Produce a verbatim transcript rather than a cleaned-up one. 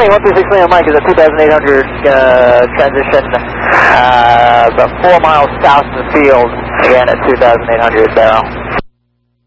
me, one three six Lima Mike is at two thousand eight hundred, uh, transition uh, about four miles south of the field, again at two thousand eight hundred barrel.